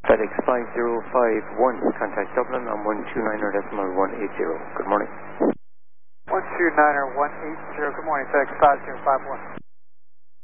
FedEx 5051, contact Dublin on 129.180. Good morning. 129.180, good morning, FedEx 5051.